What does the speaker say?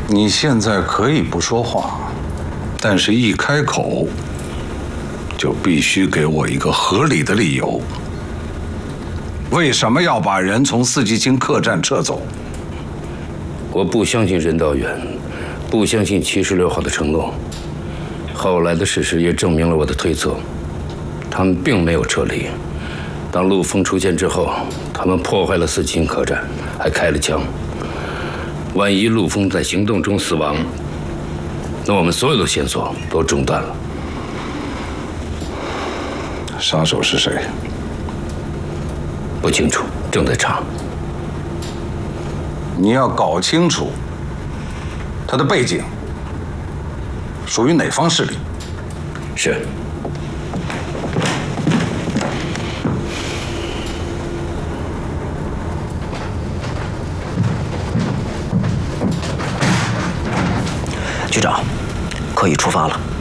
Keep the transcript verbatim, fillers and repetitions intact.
你现在可以不说话，但是一开口，就必须给我一个合理的理由。为什么要把人从四季青客栈撤走？ 我不相信任道远，不相信七十六号的承诺。后来的事实也证明了我的推测，他们并没有撤离。当陆丰出现之后，他们破坏了四季青客栈，还开了枪。万一陆丰在行动中死亡，那我们所有的线索都中断了。 杀手是谁？ 不清楚，正在查。 你要搞清楚他的背景，属于哪方势力。 是。 局长，可以出发了。